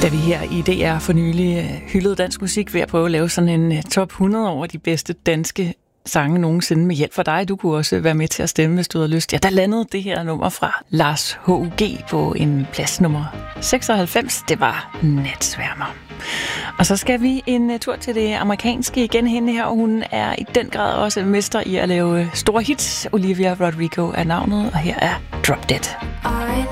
Da vi her i DR for nylig hyldede dansk musik ved at prøve at lave sådan en top 100 over de bedste danske sange nogensinde med hjælp fra dig. Du kunne også være med til at stemme, hvis du havde lyst. Ja, der landede det her nummer fra Lars H.U.G. på en plads nummer 96. Det var Natsværmer. Og så skal vi en tur til det amerikanske igen. Hende her, og hun er i den grad også mester i at lave store hits. Olivia Rodrigo er navnet, og her er Drop Dead.